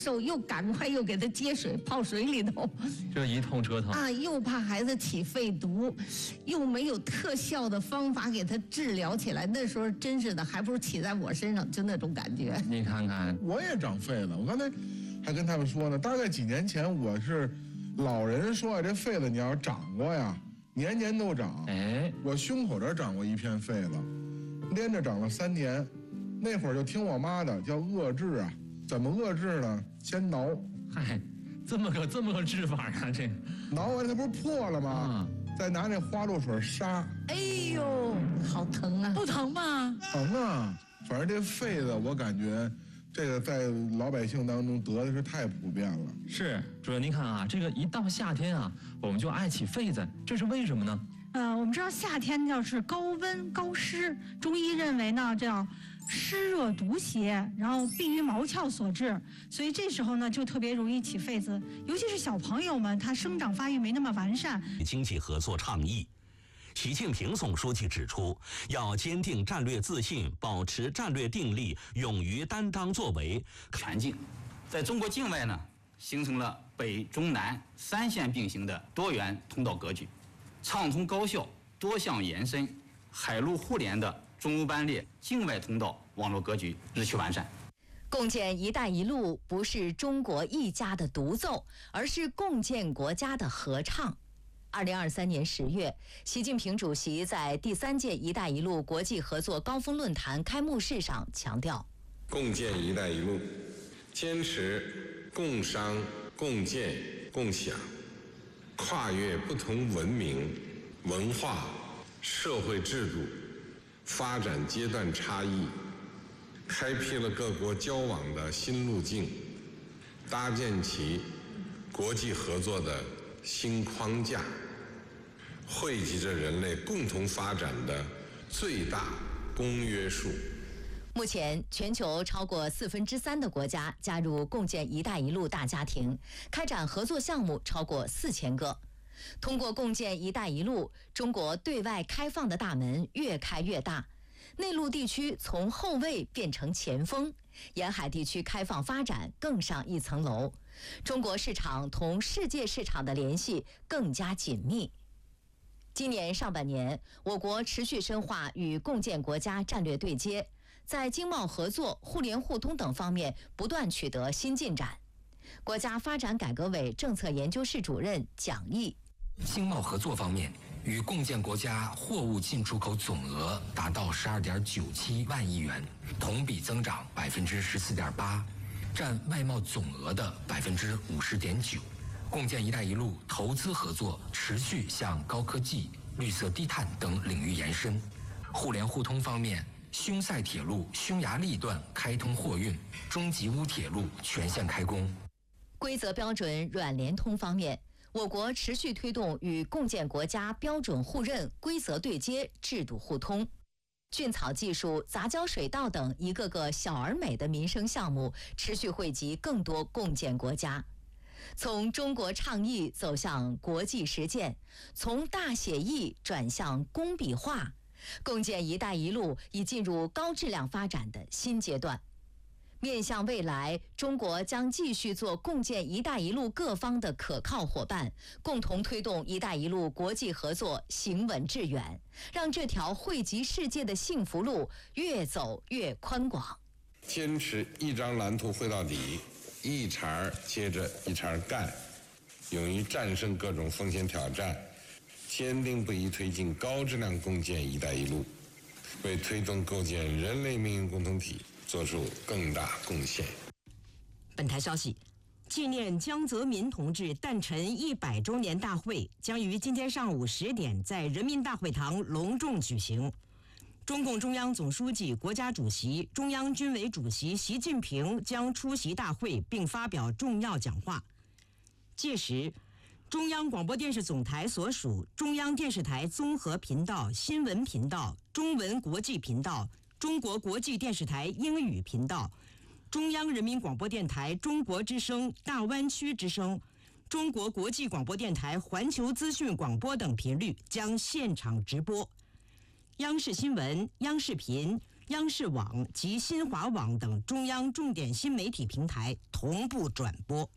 手又赶快又给他接水泡水里头， 这一通折腾啊，又怕孩子起肺毒，又没有特效的方法给他治疗起来。那时候真是的，还不如起在我身上，就那种感觉。 你看看， 我也长痱子，我刚才还跟他们说呢，大概几年前我是老人说啊，这痱子你要长过呀，年年都长。 哎， 我胸口这儿长过一片痱子，连着长了3年，那会儿就听我妈的，叫遏制啊。怎么遏制呢？先挠。 嗨，这么个治法啊，这挠完它不是破了吗？再拿那花露水杀。 哎呦，好疼啊！ 不疼吗？ 疼啊！反正这痱子，我感觉这个在老百姓当中得的是太普遍了。 是主任，您看啊，这个一到夏天啊，我们就爱起痱子，这是为什么呢？ 我们知道夏天要是高温高湿，中医认为呢，这叫湿热毒邪，然后病于毛窍所致，所以这时候呢就特别容易起痱子，尤其是小朋友们，他生长发育没那么完善。 经济合作倡议，习近平总书记指出，要坚定战略自信，保持战略定力，勇于担当作为。 全境，在中国境外呢，形成了北中南3线并行的多元通道格局，畅通高效、多项延伸、海陆互联的中欧班列境外通道网络格局日趋完善。 共建“一带一路”不是中国一家的独奏，而是共建国家的合唱。2023年10月，习近平主席在第3届“一带一路”国际合作高峰论坛开幕式上强调， 共建“一带一路”，坚持共商、共建、共享，跨越不同文明、文化、社会制度、发展阶段差异，开辟了各国交往的新路径，搭建起国际合作的新框架，汇集着人类共同发展的最大公约数。 目前，全球超过3/4的国家加入共建“一带一路”大家庭，开展合作项目超过4000个。通过共建“一带一路”，中国对外开放的大门越开越大，内陆地区从后卫变成前锋，沿海地区开放发展更上一层楼，中国市场同世界市场的联系更加紧密。今年上半年，我国持续深化与共建国家战略对接，在经贸合作、互联互通等方面不断取得新进展。国家发展改革委政策研究室主任蒋毅， 经贸合作方面，与共建国家货物进出口总额达到12.97万亿元，同比增长14.8%，占外贸总额的50.9%。共建“一带一路”投资合作持续向高科技、绿色低碳等领域延伸。互联互通方面，匈塞铁路匈牙利段开通货运，中吉乌铁路全线开工。 规则标准软联通方面，我国持续推动与共建国家标准互认、规则对接、制度互通。菌草技术、杂交水稻等一个个小而美的民生项目，持续惠及更多共建国家。从中国倡议走向国际实践，从大写意转向工笔画，共建“一带一路”已进入高质量发展的新阶段。面向未来，中国将继续做共建“一带一路”各方的可靠伙伴，共同推动“一带一路”国际合作行稳致远，让这条惠及世界的幸福路越走越宽广。 坚持一张蓝图绘到底，一茬接着一茬干，勇于战胜各种风险挑战，坚定不移推进高质量共建“一带一路”，为推动构建人类命运共同体做出更大贡献。 本台消息，纪念江泽民同志诞辰100周年大会将于今天上午10点在人民大会堂隆重举行。中共中央总书记、国家主席、中央军委主席习近平将出席大会并发表重要讲话。届时，中央广播电视总台所属中央电视台综合频道、新闻频道、中文国际频道、中国国际电视台英语频道、中央人民广播电台中国之声、大湾区之声、中国国际广播电台环球资讯广播等频率将现场直播。央视新闻、央视频、 央视网及新华网等中央重点新媒体平台同步转播。